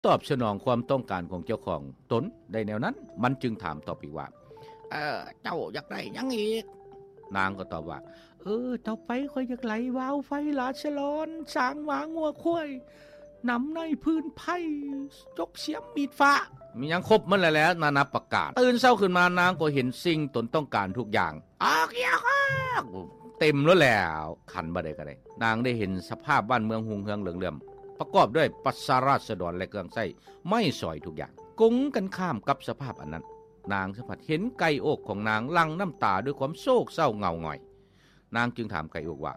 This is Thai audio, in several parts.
ตอบสนองความต้องการของเจ้าของตนได้แนวนั้นมันจึงถามตอบอีกว่าเจ้าอยากได้ยังอีกนางก็ตอบว่าต่อไปค่อยอยากไหลวาวไฟลาชลอนสางหมางัวคุ้ยนำในพื้นไผ่จกเสียมมีดฟ้ามียังครบมันแล้วนานาประกาศตื่นเช้าขึ้นมานางก็เห็นสิ่งตนต้องการทุกอย่างเกี่ยวเต็มแล้วขันบ่ได้ก็ได้นางได้เห็นสภาพบ้านเมืองหุงเฮืองเหลืองเหลื่อมประกอบด้วยปัสราษฎรและเครื่องใช้ไม่สอยทุกอย่างกงกันข้ามกับสภาพอันนั้นนางสัมผัสเห็นไก่อกของนางลั่งน้ำตาด้วยความโศกเศร้าเงาหงอยนางจึงถามไก่อกว่า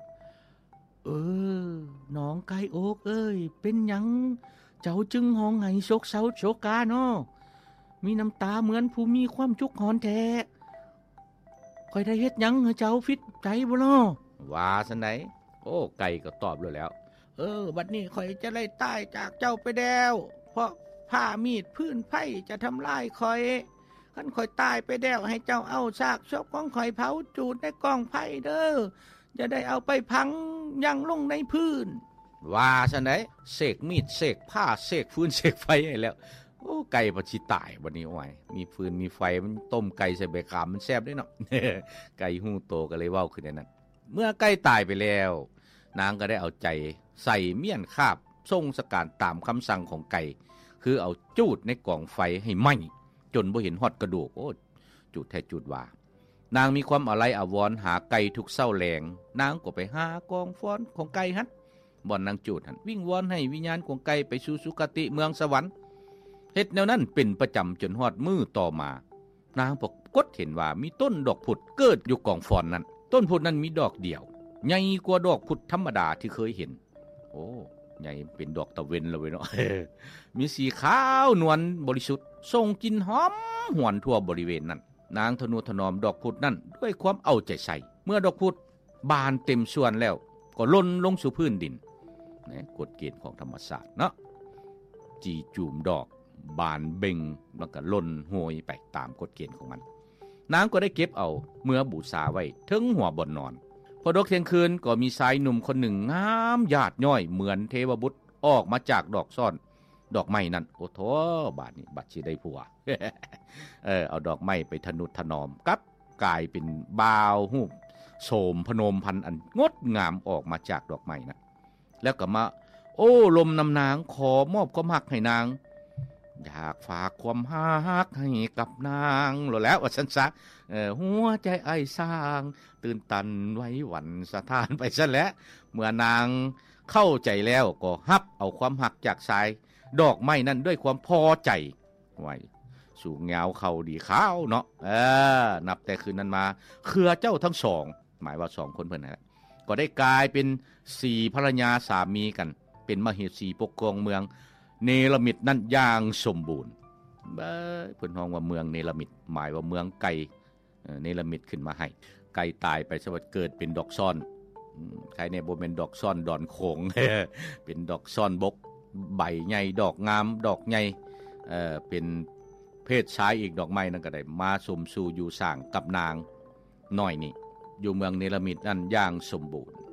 น้องไก่อกเอ้ยเป็นหยังเจ้าจึงห้องไห้โศกเศร้าโศกาเนาะมีน้ำตาเหมือนผู้มีความจุกหอนแท้ค่อยได้เฮ็ดหยังให้เจ้าฟิตใจบ่น้อว่าซั่นไดไก่ก็ตอบแล้วบัดนี้ข่อยจะไล่ตายจากเจ้าไปแล้วเพราะผ้ามีดพื้นไผ่จะทำลายข่อยคันข่อยตายไปแล้วให้เจ้าเอาซากศพของข่อยเผาจูดในกองไผ่เด้อจะได้เอาไปพังยังลงในพื้นว่าซั่นไดเสกมีดเสกผ้าเสกฟืนเสกไฟให้แล้วไก่บ่สิตายบัดนี้โอ้ยมีฟืนมีไฟมันต้มไก่ใส่ใบขามมันแซ่บเด้เนาะ ไก่ฮู้โตก็เลยเว้าขึ้นในนั้นเมื่อไก่ตายไปแล้วนางก็ได้เอาใจใส่เมี่ยนคาบทรงสการตามคำสั่งของไก่คือเอาจูดในกองไฟให้ไหม้จนบ่เห็นฮอดกระดูกจูดแท้จูดว่านางมีความอาลัยอาวรณ์หาไก่ทุกเช้าแลงนางก็ไปหากองฟ้อนของไก่หันบ่อนนางจูดหันวิ่งวอนให้วิญญาณของไก่ไปสู่สุคติเมืองสวรรค์เฮ็ดแนวนั้นเป็นประจำจนฮอดมื้อต่อมานางปรากฏเห็นว่ามีต้นดอกผุดเกิดอยู่กองฟ้อนนั้นต้นผุดนั้นมีดอกเดียวใหญ่กว่าดอกผุดธรรมดาที่เคยเห็นใหญ่เป็นดอกตะเวนเลยเนาะ มีสีขาวนวลบริสุทธิ์ส่งกลิ่นหอมหวนทั่วบริเวณนั้นนางทนุถนอมดอกพุดนั้นด้วยความเอาใจใส่เมื่อดอกพุดบานเต็มส่วนแล้วก็ล่นลงสู่พื้นดินนะกฎเกณฑ์ของธรรมศาสตร์เนาะจีจูมดอกบานเบ่งแล้วก็ล่นโหยไปตามกฎเกณฑ์ของมันนางก็ได้เก็บเอาเมื่อบูชาไว้ถึงหัวบ่อนนอนพอดอกเที่ยงคืนก็มีชายหนุ่มคนหนึ่งงามหยาดย้อยเหมือนเทวบุตรออกมาจากดอกซ่อนดอกไม้นั้นโอ้โธ่บาดนี้บัดสิได้ผัว เอาดอกไม้ไปทนุถนอมกับกลายเป็นบ่าวรูปโสมพนมพันธุ์อันงดงามออกมาจากดอกไม้นะแล้วก็มาลมนำนางขอมอบความรักให้นางอยากฝากความรักให้กับนางแล้วว่าซั่นซะหัวใจไอ้สร้างตื่นตันไว้หวั่นสะท้านไปซะแล้วเมื่อนางเข้าใจแล้วก็รับเอาความรักจากชายดอกไม้นั้นด้วยความพอใจไว้สู่เงาเขาดีขาวเนาะนับแต่คืนนั้นมาเครือเจ้าทั้งสองหมายว่า2คนเพิ่นนะก็ได้กลายเป็น4ภรรยาสามีกันเป็นมเหสีปกครองเมืองเนรมิตนั่นอย่างสมบูรณ์เพิ่นฮ้องว่าเมืองเนรมิตหมายว่าเมืองไก่เนรมิตขึ้นมาให้ไก่ตายไปสวัสดิ์เกิดเป็นดอกซ่อนใครเนี่ยบ่แม่นดอกซ่อนดอนโขง เป็นดอกซ่อนบกใบใหญ่ดอกงามดอกใหญ่เป็นเพศชายอีกดอกไม้นั่นก็ได้มาสมสู่อยู่สร้างกับนางน้อยนี่อยู่เมืองเนรมิตนั่นอย่างสมบูรณ์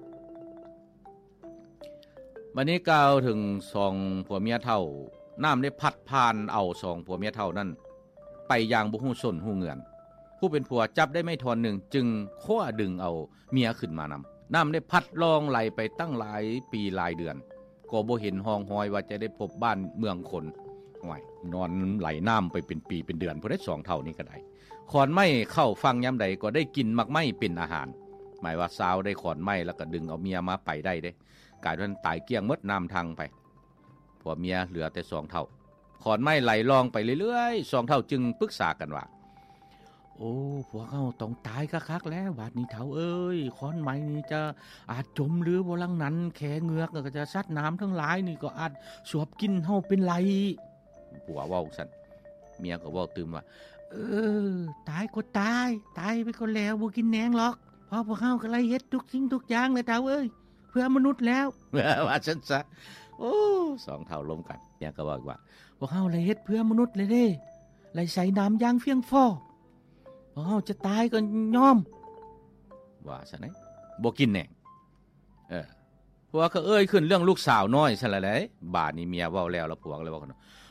วันนี้กล่าวถึง2ผัวเมียเฒ่าน้ำได้พัดผ่านเอา2ผัวเมียเฒ่านั้นไปอย่างบ่ฮู้ส้นฮู้เงือนผู้เป็นผัวจับได้ไม่ทอนหนึ่งจึงคว้าดึงเอาเมียขึ้นมานำน้ำได้พัดลองไหลไปตั้งหลายปีหลายเดือนก็บ่เห็นห้องหอยว่าจะได้พบบ้านเมืองคนห่วยนอนไหลน้ำไปเป็นปีเป็นเดือนพอได้2เท่านี้ก็ได้ขอนไม้เข้าฟังยามใดก็ได้กินมักไม้เป็นอาหารหมายว่าสาวได้ขอนไม้แล้วก็ดึงเอาเมียมาไปได้เด้กลายเป็นตายเกลี้ยงหมดน้ำทางไปพอเมียเหลือแต่2เท่าขอนไม้ไหลลองไปเรื่อยๆ2เท่าจึงปรึกษากันว่าพวกเราต้องตายคักๆแล้วบาดนี้เฒ่าเอ้ยขอนไม้นี่จะอาจจมหรือบ่ลังนั้นแขเงือกก็จะซัดน้ำทั้งหลายนี่ก็อาจสวบกินเฮาเป็นไรผัวเว้าซั่นเมียก็เว้าตื่มว่าตายก็ตายไปก็แล้วบ่กินแหนงหรอกเพราะพวกเฮาก็ไล่เฮ็ดทุกสิ่งทุกอย่างเลยเฒ่าเอ้ยเพื่อมนุษย์แล้วว่าซั่นซะ2เฒ่าลมกันเมียก็บอกว่าพวกเฮาไล่เฮ็ดเพื่อมนุษย์เลยเด้ไล่ใส่น้ำอย่างเฟียงฟ้อพอเฮาจะตายก็ยอมว่าซะไหนบ่กินแหน่ผัวก็เอ้ยขึ้นเรื่องลูกสาวน้อยซั่นล่ะเด้บาดนี้เมียเว้าแล้วผัวก็เลยว่า